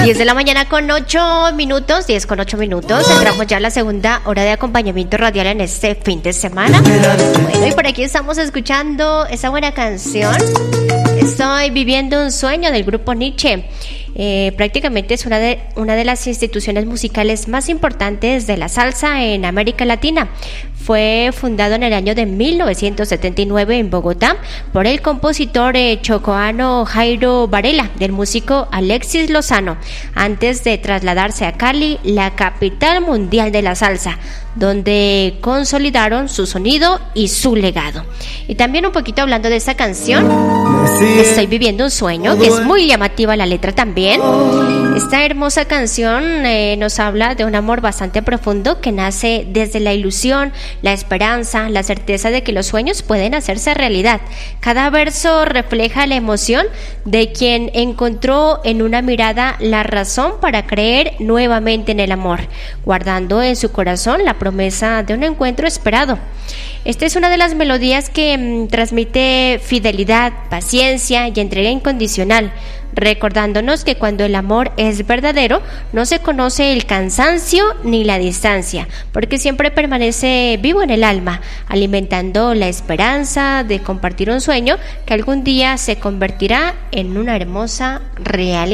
10 de la mañana con 8 minutos, 10 con 8 minutos. Entramos ya a la segunda hora de acompañamiento radial en este fin de semana. Bueno, y por aquí estamos escuchando esa buena canción. Estoy viviendo un sueño del grupo Nietzsche. Prácticamente es una de las instituciones musicales más importantes de la salsa en América Latina. Fue fundado en el año de 1979 en Bogotá por el compositor chocoano Jairo Varela, del músico Alexis Lozano, antes de trasladarse a Cali, la capital mundial de la salsa, donde consolidaron su sonido y su legado. Y también un poquito hablando de esta canción, Estoy viviendo un sueño, que es muy llamativa la letra también. Esta hermosa canción nos habla de un amor bastante profundo que nace desde la ilusión, la esperanza, la certeza de que los sueños pueden hacerse realidad. Cada verso refleja la emoción de quien encontró en una mirada la razón para creer nuevamente en el amor, guardando en su corazón la promesa de un encuentro esperado. Esta es una de las melodías que transmite fidelidad, paciencia y entrega incondicional, recordándonos que cuando el amor es verdadero no se conoce el cansancio ni la distancia, porque siempre permanece vivo en el alma, alimentando la esperanza de compartir un sueño que algún día se convertirá en una hermosa realidad.